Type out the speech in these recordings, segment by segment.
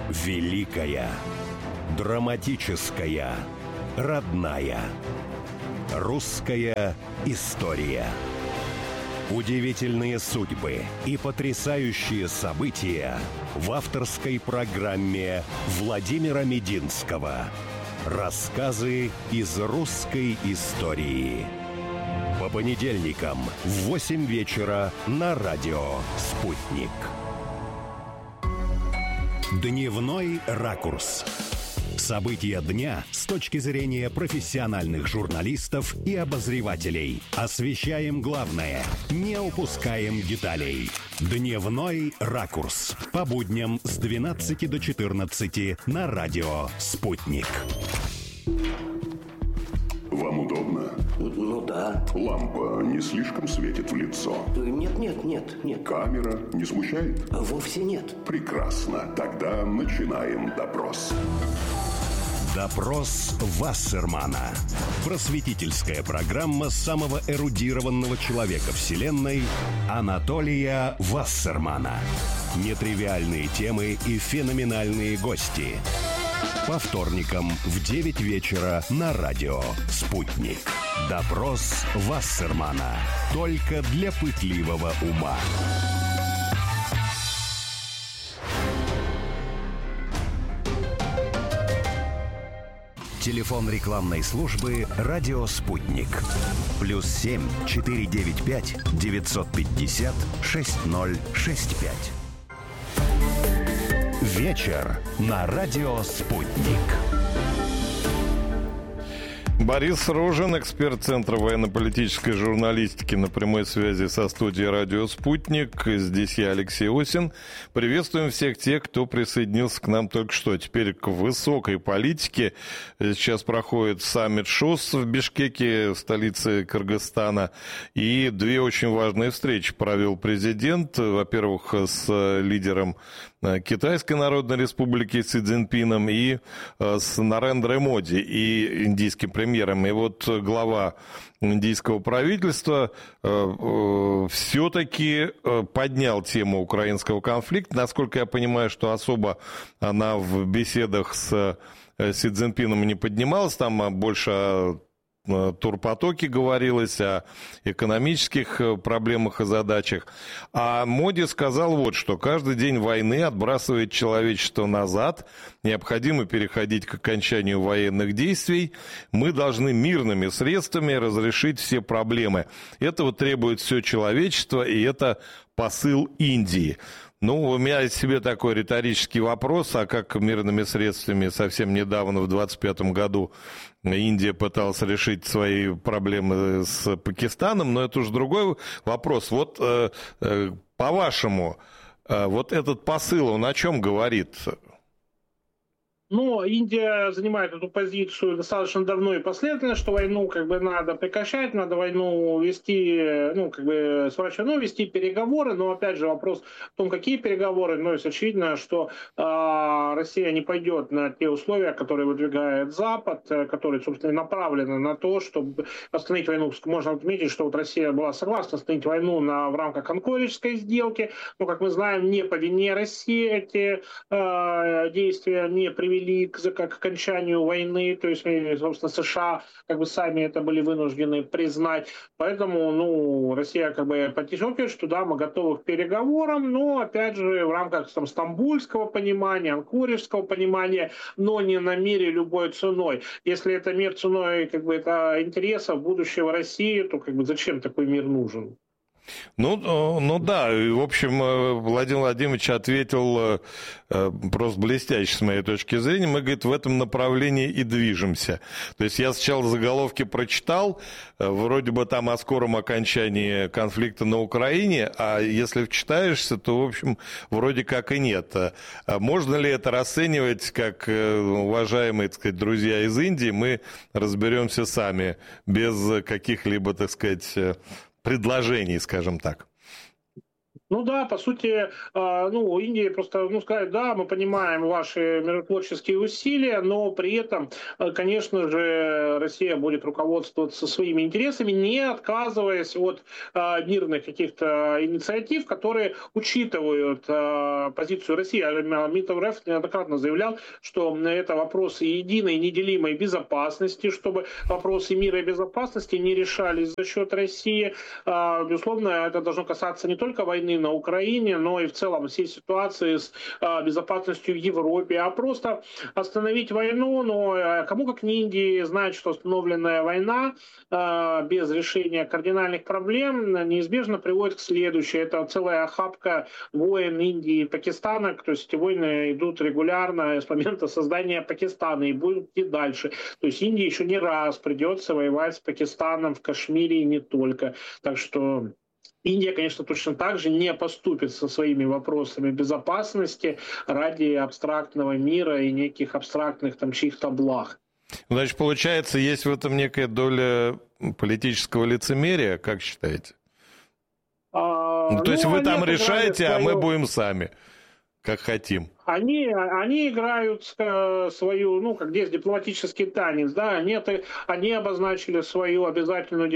Великая, драматическая, родная. Русская история. Удивительные судьбы и потрясающие события в авторской программе Владимира Мединского. Рассказы из русской истории. По понедельникам в 8 вечера на радио «Спутник». Дневной ракурс. События дня с точки зрения профессиональных журналистов и обозревателей. Освещаем главное, не упускаем деталей. Дневной ракурс. По будням с 12 до 14 на радио «Спутник». Вам удобно? Ну да. Лампа не слишком светит в лицо? Нет. Камера не смущает? Вовсе нет. Прекрасно. Тогда начинаем допрос. Допрос Вассермана. Просветительская программа самого эрудированного человека Вселенной Анатолия Вассермана. Нетривиальные темы и феноменальные гости. По вторникам в 9 вечера на радио «Спутник». Допрос Вассермана. Только для пытливого ума. Телефон рекламной службы «Радио Спутник». +7 495 950 6065. Вечер на радио «Спутник». Борис Рожин, эксперт Центра военно-политической журналистики, на прямой связи со студией «Радио Спутник». Здесь я, Алексей Осин. Приветствуем всех тех, кто присоединился к нам только что. Теперь к высокой политике. Сейчас проходит саммит ШОС в Бишкеке, столице Кыргызстана. И две очень важные встречи провел президент. Во-первых, с лидером Китайской Народной Республики Си Цзиньпином и с Нарендрой Моди и индийским премьером. И вот глава индийского правительства все-таки поднял тему украинского конфликта. Насколько я понимаю, что особо она в беседах с Си Цзиньпином не поднималась, там больше о турпотоке говорилось, о экономических проблемах и задачах. А Моди сказал вот что: каждый день войны отбрасывает человечество назад, необходимо переходить к окончанию военных действий, мы должны мирными средствами разрешить все проблемы. Этого требует все человечество, и это посыл Индии. Ну, у меня себе такой риторический вопрос, а как мирными средствами совсем недавно, в 25-м году, Индия пыталась решить свои проблемы с Пакистаном, но это уже другой вопрос. Вот, по-вашему, вот этот посыл, он о чем говорит? Но Индия занимает эту позицию достаточно давно и последовательно, что войну надо прекращать, надо войну вести, сворачивать, вести переговоры. Но опять же вопрос в том, какие переговоры. Но очевидно, что Россия не пойдет на те условия, которые выдвигает Запад, которые, собственно, направлены на то, чтобы остановить войну. Можно отметить, что вот Россия была согласна остановить войну в рамках Анкоридской сделки. Но, как мы знаем, не по вине России эти действия не привели к окончанию войны, то есть, собственно, США сами это были вынуждены признать. Поэтому, Россия подчеркивает, что да, мы готовы к переговорам, но, опять же, в рамках стамбульского понимания, анкоридского понимания, но не на мире любой ценой. Если это мир ценой это интересов будущего России, то зачем такой мир нужен? Ну да, и, в общем, Владимир Владимирович ответил просто блестяще с моей точки зрения. Мы, говорит, в этом направлении и движемся. То есть я сначала заголовки прочитал, вроде бы там о скором окончании конфликта на Украине, а если вчитаешься, то, в общем, вроде как и нет. Можно ли это расценивать как, уважаемые, так сказать, друзья из Индии, мы разберемся сами, без каких-либо, так сказать, предложений, скажем так? Ну да, по сути, Индия просто, сказать, да, мы понимаем ваши миротворческие усилия, но при этом, конечно же, Россия будет руководствоваться своими интересами, не отказываясь от мирных каких-то инициатив, которые учитывают позицию России. Минтов РФ неоднократно заявлял, что это вопросы единой, неделимой безопасности, чтобы вопросы мира и безопасности не решались за счет России. Безусловно, это должно касаться не только войны на Украине, но и в целом всей ситуации с безопасностью в Европе, а просто остановить войну, но кому как не Индии знать, что остановленная война без решения кардинальных проблем неизбежно приводит к следующему. Это целая охапка войн Индии и Пакистана, то есть эти войны идут регулярно с момента создания Пакистана и будут идти дальше. То есть Индии еще не раз придется воевать с Пакистаном в Кашмире и не только. Так что Индия, конечно, точно так же не поступит со своими вопросами безопасности ради абстрактного мира и неких абстрактных там чьих-то благ. Значит, получается, есть в этом некая доля политического лицемерия, как считаете? То есть вы там решаете, а мы будем сами, как хотим. Они играют свою, как здесь дипломатический танец, да, они обозначили свою обязательную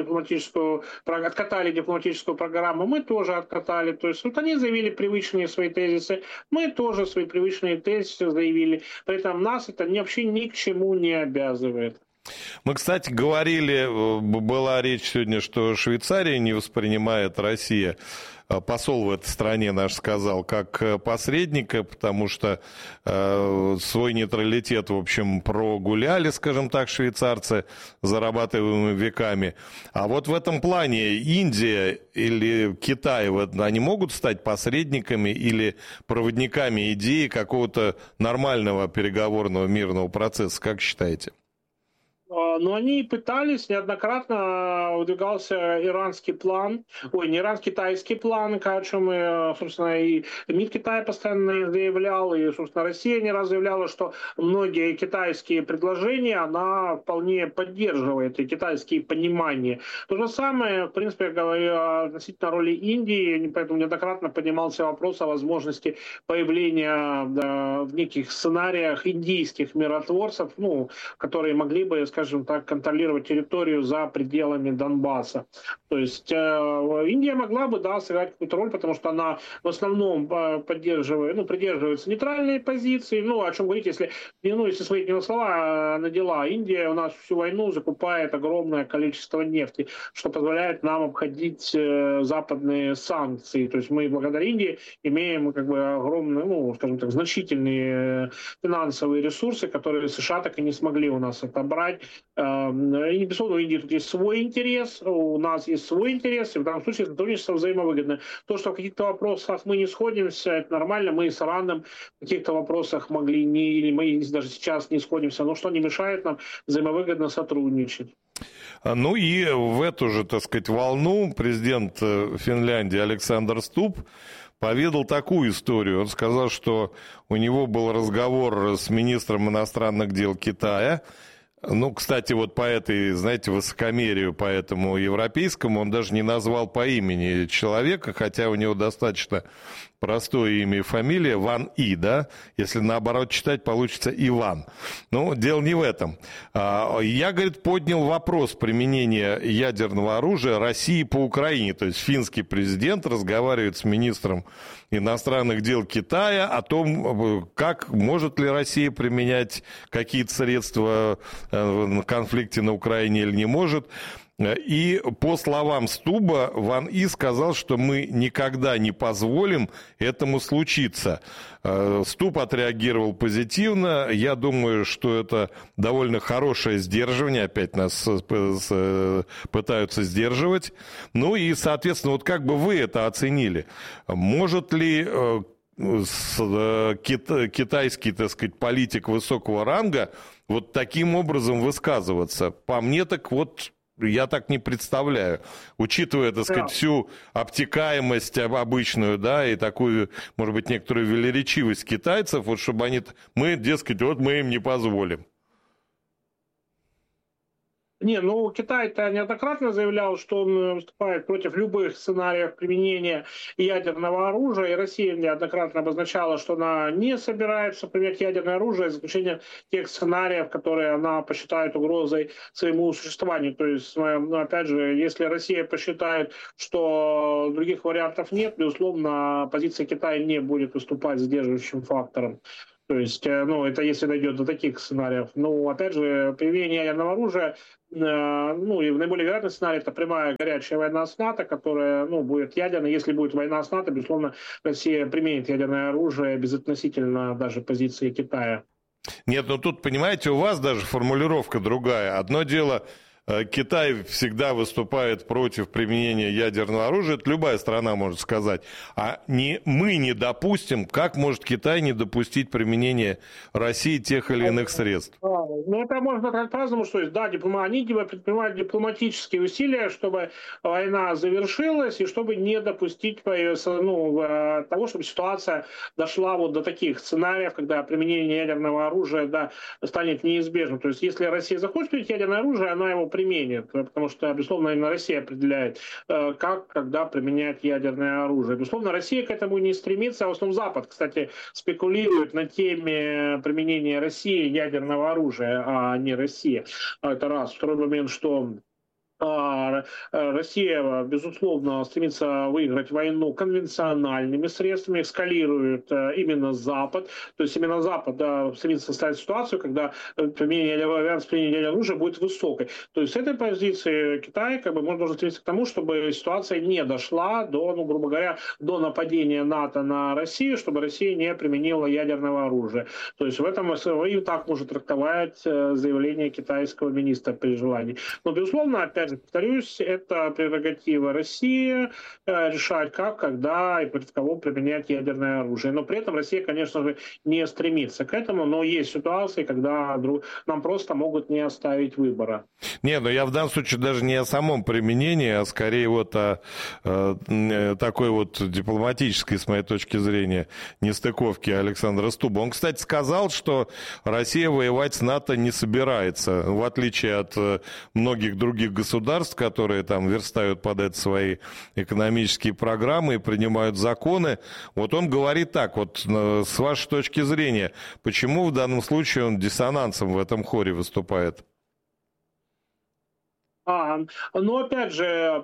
откатали дипломатическую программу, мы тоже откатали, то есть они заявили привычные свои тезисы, мы тоже свои привычные тезисы заявили, при этом нас это вообще ни к чему не обязывает. Мы, кстати, говорили, была речь сегодня, что Швейцария не воспринимает Россию, посол в этой стране наш сказал, как посредника, потому что свой нейтралитет, в общем, прогуляли, скажем так, швейцарцы, зарабатываемыми веками. А вот в этом плане Индия или Китай, они могут стать посредниками или проводниками идеи какого-то нормального переговорного мирного процесса, как считаете? Но они пытались, неоднократно выдвигался иранский план, не иранско-китайский план, о чем, собственно, и МИД Китая постоянно заявлял, и, собственно, Россия не раз заявляла, что многие китайские предложения она вполне поддерживает, и китайские понимания. То же самое, в принципе, говоря относительно роли Индии, поэтому неоднократно поднимался вопрос о возможности появления в неких сценариях индийских миротворцев, которые могли бы, скажем так, контролировать территорию за пределами Донбасса. То есть Индия могла бы, сыграть какую-то роль, потому что она в основном придерживается нейтральной позиции. О чем говорить, если свои слова на дела. Индия у нас всю войну закупает огромное количество нефти, что позволяет нам обходить западные санкции. То есть мы благодаря Индии имеем огромные, скажем так, значительные финансовые ресурсы, которые США так и не смогли у нас отобрать. И, безусловно, у Индии тут есть свой интерес, у нас есть свой интерес, и в данном случае сотрудничество взаимовыгодно. То, что в каких-то вопросах мы не сходимся, это нормально, мы с Ираном в каких-то вопросах могли или мы даже сейчас не сходимся, но что не мешает нам взаимовыгодно сотрудничать. Ну и в эту же, так сказать, волну президент Финляндии Александр Стуб поведал такую историю. Он сказал, что у него был разговор с министром иностранных дел Китая. Кстати, вот по этой, знаете, высокомерию, по этому европейскому, он даже не назвал по имени человека, хотя у него достаточно простое имя и фамилия, Ван И, да? Если наоборот читать, получится Иван. Дело не в этом. Я, говорит, поднял вопрос применения ядерного оружия России по Украине. То есть финский президент разговаривает с министром иностранных дел Китая о том, как может ли Россия применять какие-то средства в конфликте на Украине или не может. И по словам Стуба, Ван И сказал, что мы никогда не позволим этому случиться. Стуб отреагировал позитивно. Я думаю, что это довольно хорошее сдерживание. Опять нас пытаются сдерживать. И, соответственно, вот как бы вы это оценили? Может ли китайский, так сказать, политик высокого ранга вот таким образом высказываться? По мне так вот... Я так не представляю, учитывая, так сказать, всю обтекаемость обычную, да, и такую, может быть, некоторую велеречивость китайцев, вот чтобы мы, дескать, вот мы им не позволим. Не, ну Китай-то неоднократно заявлял, что он выступает против любых сценариев применения ядерного оружия, и Россия неоднократно обозначала, что она не собирается применять ядерное оружие, за исключением тех сценариев, которые она посчитает угрозой своему существованию. То есть, ну, опять же, если Россия посчитает, что других вариантов нет, безусловно, позиция Китая не будет выступать сдерживающим фактором. То есть, ну, это если дойдет до таких сценариев. Ну, опять же, применение ядерного оружия, ну, и в наиболее вероятный сценарий это прямая горячая война с НАТО, которая, ну, будет ядерной. Если будет война с НАТО, безусловно, Россия применит ядерное оружие безотносительно даже позиции Китая. Нет, ну тут, понимаете, у вас даже формулировка другая. Одно дело, Китай всегда выступает против применения ядерного оружия, это любая страна может сказать. А мы не допустим, как может Китай не допустить применения России тех или иных средств? Ну, это можно так по-разному, что есть, да, они предпринимают дипломатические усилия, чтобы война завершилась и чтобы не допустить того, чтобы ситуация дошла вот до таких сценариев, когда применение ядерного оружия, да, станет неизбежным. То есть, если Россия захочет применить ядерное оружие, она его применит, потому что, безусловно, именно Россия определяет, как, когда применять ядерное оружие. Безусловно, Россия к этому не стремится, а в основном Запад, кстати, спекулирует на теме применения России ядерного оружия, а не Россия. Это раз. Второй момент, что Россия, безусловно, стремится выиграть войну конвенциональными средствами, эскалирует именно Запад. То есть именно Запад стремится составить ситуацию, когда применение ядерного оружия будет высокой. То есть с этой позиции Китай должен стремиться к тому, чтобы ситуация не дошла до, ну, грубо говоря, до нападения НАТО на Россию, чтобы Россия не применила ядерного оружия. То есть в этом и так может трактовать заявление китайского министра при желании. Но, безусловно, опять повторюсь, это прерогатива России решать, как, когда и против кого применять ядерное оружие. Но при этом Россия, конечно же, не стремится к этому, но есть ситуации, когда нам просто могут не оставить выбора. Не, но я в данном случае даже не о самом применении, а скорее вот о такой вот дипломатической, с моей точки зрения, нестыковке Александра Стуба. Он, кстати, сказал, что Россия воевать с НАТО не собирается, в отличие от многих других государств, которые там верстают под это свои экономические программы и принимают законы. Вот он говорит так, вот с вашей точки зрения, почему в данном случае он диссонансом в этом хоре выступает? Но опять же,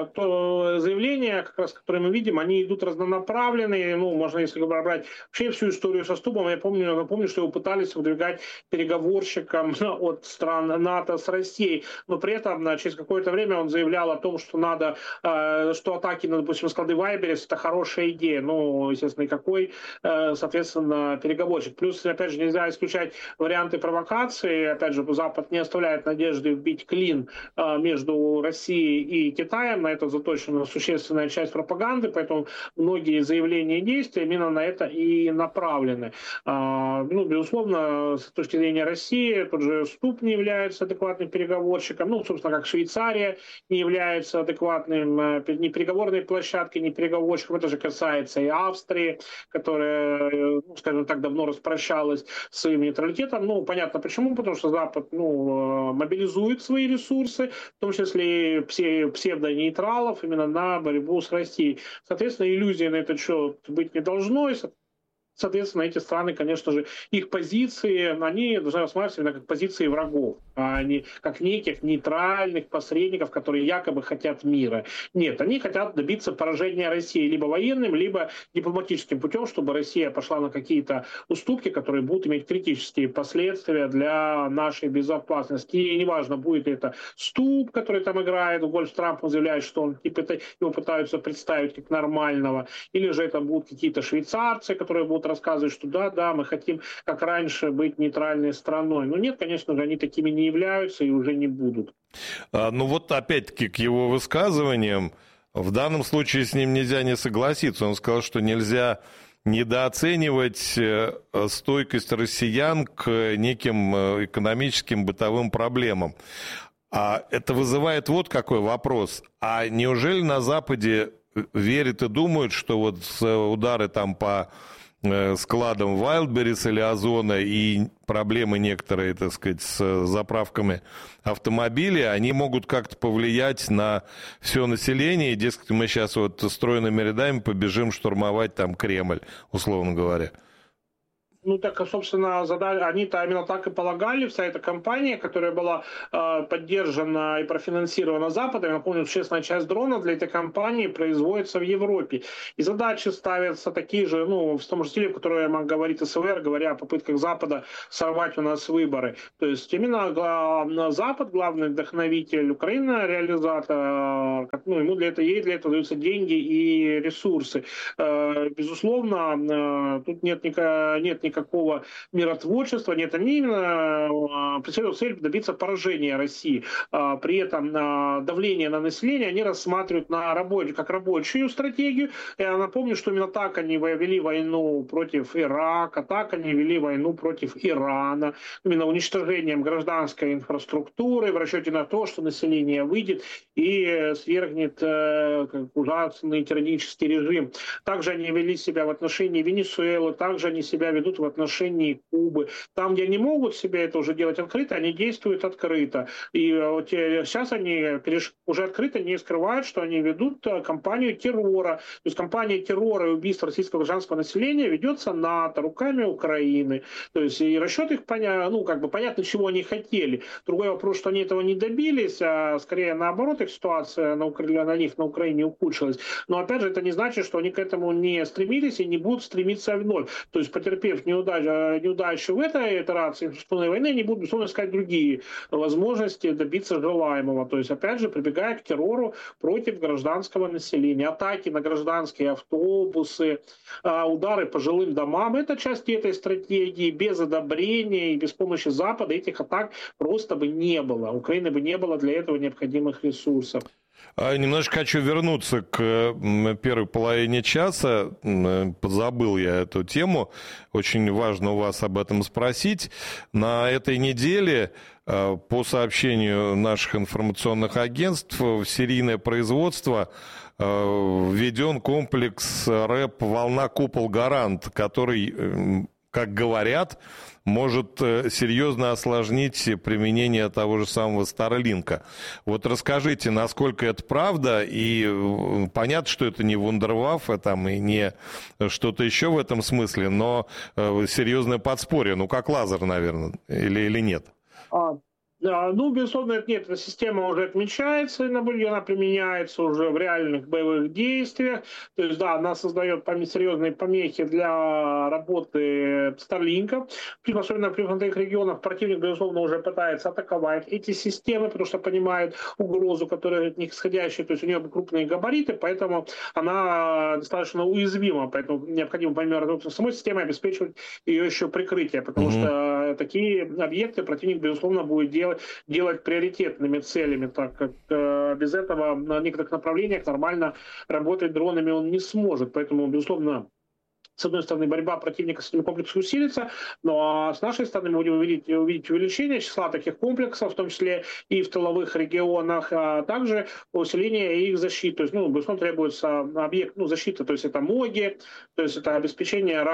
то заявления, как раз, которые мы видим, они идут разнонаправленные. Ну, можно, если брать вообще всю историю со Стубом, я напомню, что его пытались выдвигать переговорщиком от стран НАТО с Россией. Но при этом через какое-то время он заявлял о том, что надо, что атаки на, допустим, склады Вайберис — это хорошая идея. Ну, естественно, и какой, соответственно, переговорщик. Плюс, опять же, нельзя исключать варианты провокации. Опять же, Запад не оставляет надежды вбить клин между Россией и Китаем. На это заточена существенная часть пропаганды, поэтому многие заявления и действия именно на это и направлены. Ну, безусловно, с точки зрения России, тот же Стуб не является адекватным переговорщиком, ну, собственно, как Швейцария не является адекватным ни переговорной площадкой, ни переговорщиком. Это же касается и Австрии, которая, ну, скажем так, давно распрощалась с своим нейтралитетом. Ну, понятно почему, потому что Запад, ну, мобилизует свои ресурсы, в том числе и псевдонейтралов, именно на борьбу с Россией. Соответственно, иллюзий на этот счет быть не должно. И, соответственно, эти страны, конечно же, их позиции, они должны рассматриваться именно как позиции врагов, а не как неких нейтральных посредников, которые якобы хотят мира. Нет, они хотят добиться поражения России либо военным, либо дипломатическим путем, чтобы Россия пошла на какие-то уступки, которые будут иметь критические последствия для нашей безопасности. И неважно, будет ли это Стуб, который там играет в гольф с Трампом, заявляет, что он, типа, его пытаются представить как нормального, или же это будут какие-то швейцарцы, которые будут рассказывать, что да, мы хотим, как раньше, быть нейтральной страной. Но нет, конечно же, они такими не являются и уже не будут. Ну вот опять-таки к его высказываниям, в данном случае с ним нельзя не согласиться. Он сказал, что нельзя недооценивать стойкость россиян к неким экономическим бытовым проблемам. А это вызывает вот какой вопрос. А неужели на Западе верят и думают, что вот удары там по складом Wildberries или Озона и проблемы некоторые, так сказать, с заправками автомобилей, они могут как-то повлиять на все население. И, дескать, мы сейчас вот стройными рядами побежим штурмовать там Кремль, условно говоря. Ну, так, собственно, они-то именно так и полагали. Вся эта кампания, которая была поддержана и профинансирована Западом, я напомню, существенная часть дронов для этой кампании производится в Европе. И задачи ставятся такие же, ну, в том же стиле, в котором говорит СВР, говоря о попытках Запада сорвать у нас выборы. То есть именно Запад, главный вдохновитель, Украина реализатор, ну, ей для этого даются деньги и ресурсы. Безусловно, тут нет никакого миротворчества, нет, они именно преследуют цель добиться поражения России. При этом давление на население они рассматривают как рабочую стратегию. Я напомню, что именно так они вели войну против Ирака, так они вели войну против Ирана, именно уничтожением гражданской инфраструктуры в расчете на то, что население выйдет и свергнет ужасный тиранический режим. Также они вели себя в отношении Венесуэлы, также они себя ведут в отношении Кубы. Там, где они могут себе это уже делать открыто, они действуют открыто. И вот сейчас они уже открыто не скрывают, что они ведут кампанию террора. То есть кампания террора и убийства российского гражданского населения ведется НАТО руками Украины. То есть и расчет их понятно, чего они хотели. Другой вопрос, что они этого не добились, а скорее наоборот их ситуация на Украине ухудшилась. Но опять же, это не значит, что они к этому не стремились и не будут стремиться вновь. То есть потерпев неудачу в этой итерации информационной войны, они будут, безусловно, искать другие возможности добиться желаемого. То есть, опять же, прибегая к террору против гражданского населения. Атаки на гражданские автобусы, удары по жилым домам. Это часть этой стратегии. Без одобрения и без помощи Запада этих атак просто бы не было. У Украины бы не было для этого необходимых ресурсов. Немножко хочу вернуться к первой половине часа. Подзабыл я эту тему. Очень важно у вас об этом спросить. На этой неделе, по сообщению наших информационных агентств, в серийное производство введен комплекс РЭП «Волна Купол Гарант», который, как говорят, может серьезно осложнить применение того же самого Старлинка. Вот расскажите, насколько это правда, и понятно, что это не вундерваффе и не что-то еще в этом смысле, но серьезное подспорье, как лазер, наверное, или нет? Безусловно, нет, эта система уже отмечается, она применяется уже в реальных боевых действиях. То есть, да, она создает серьезные помехи для работы Старлинка. Особенно в прифронтовых регионах противник, безусловно, уже пытается атаковать эти системы, потому что понимает угрозу, которая от них исходящая. То есть у нее крупные габариты, поэтому она достаточно уязвима. Поэтому необходимо, помимо самой системы, обеспечивать ее еще прикрытие, потому что такие объекты противник, безусловно, будет делать приоритетными целями, так как без этого на некоторых направлениях нормально работать дронами он не сможет. Поэтому, безусловно, с одной стороны, борьба противника с этими комплексами усилится, но с нашей стороны мы будем увидеть увеличение числа таких комплексов, в том числе и в тыловых регионах, а также усиление их защиты. То есть, безусловно, требуется объект защиты, то есть это МОГИ, то есть это обеспечение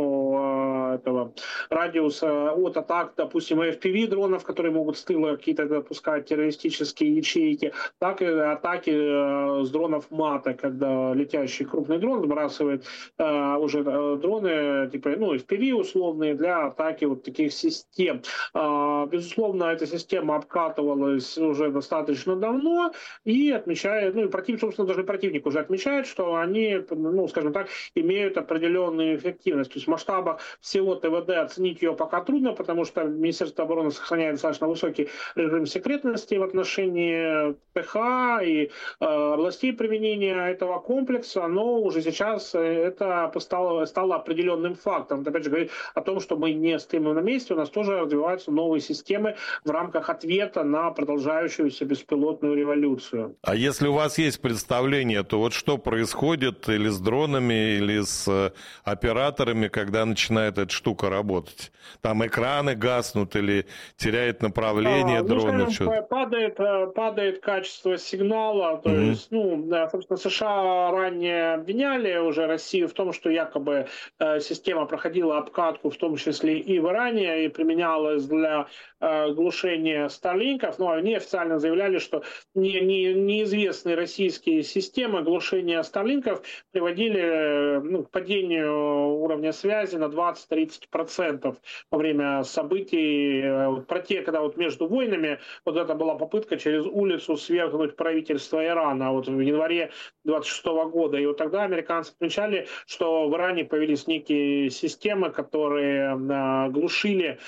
радиуса от атак, допустим, FPV дронов, которые могут с тыла какие-то допускать террористические ячейки, так и атаки с дронов МАТа, когда летящий крупный дрон сбрасывает уже дроны, типа, FPV условные для атаки вот таких систем. Безусловно, эта система обкатывалась уже достаточно давно и отмечает, собственно, даже противник уже отмечает, что они, скажем так, имеют определенную эффективность. То есть в масштабах всего ТВД оценить ее пока трудно, потому что Министерство обороны сохраняет достаточно высокий режим секретности в отношении ТХ и областей применения этого комплекса, но уже сейчас это стало определенным фактом. Это, опять же, говорит о том, что мы не стоим на месте, у нас тоже развиваются новые системы в рамках ответа на продолжающуюся беспилотную революцию. А если у вас есть представление, то вот что происходит или с дронами, или с операторами, когда начинает эта штука работать? Там экраны гаснут или теряет направление дрона? Падает качество сигнала. То есть, собственно, США ранее обвиняли уже Россию в том, что якобы система проходила обкатку, в том числе и в Иране, и применялась для глушения Старлинков. Но они официально заявляли, что неизвестные российские системы глушения Старлинков приводили к падению уровня связи на 20-30% во время событий, когда между войнами это была попытка через улицу свергнуть правительство Ирана в январе 26 года. И тогда американцы отмечали, что в Иране появились некие системы, которые глушили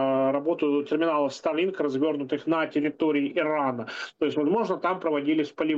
работу терминалов Starlink, развернутых на территории Ирана. То есть, возможно, там проводились полевые